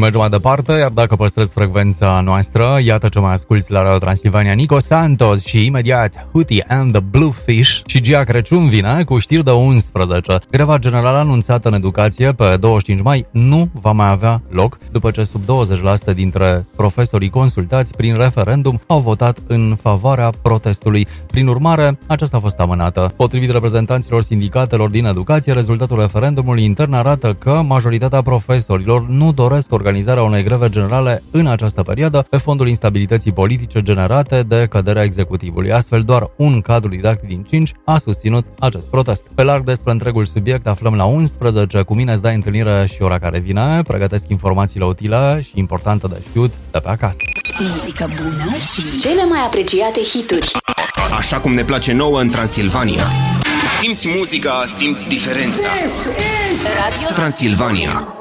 mergem mai departe, iar dacă păstrezi frecvența noastră, iată ce mai asculti la Radio Transilvania: Nico Santos și imediat Hootie and the Bluefish. Și Gia Crăciun vine cu știri de 11. Greva generală anunțată în educație pe 25 mai nu va mai avea loc, după ce sub 20% dintre profesorii consultați prin referendum au votat în favoarea protestului. Prin urmare, aceasta a fost amânată. Potrivit reprezentanților sindicatelor din educație, rezultatul referendumului intern arată că majoritatea profesorilor nu doresc organizarea unei greve generale în această perioadă pe fondul instabilității politice generate de căderea executivului. Astfel, doar un cadru didactic din 5 a susținut acest protest. Pe larg despre întregul subiect aflăm la 11. Cu mine îți dai întâlnire și ora care vine. Pregătesc informațiile utile și importante de știut de pe acasă. Muzică bună și cele mai apreciate hituri. Așa cum ne place nouă în Transilvania. Simți muzica, simți diferența. Radio Transilvania.